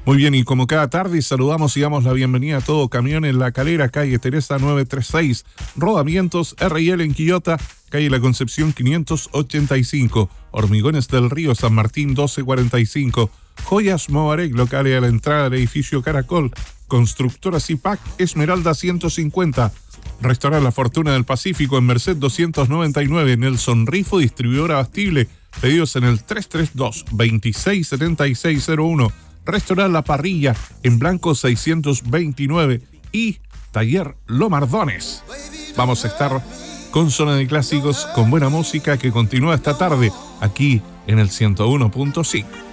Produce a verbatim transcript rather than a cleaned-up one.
Muy bien, y como cada tarde saludamos y damos la bienvenida a todo camión en La Calera, calle Teresa novecientos treinta y seis, Rodamientos R y L en Quillota, calle La Concepción quinientos ochenta y cinco, Hormigones del Río San Martín doce cuarenta y cinco, Joyas Mobarec, locales a la entrada del edificio Caracol, Constructora Zipac, Esmeralda ciento cincuenta, Restaurante La Fortuna del Pacífico en Merced doscientos noventa y nueve, Nelson Rifo, distribuidora Bastible, pedidos en el tres tres dos, veintiséis setenta y seis cero uno, Restaurante La Parrilla en Blanco seiscientos veintinueve y Taller Lomardones. Vamos a estar con zona de clásicos, con buena música que continúa esta tarde aquí en el ciento uno punto cinco.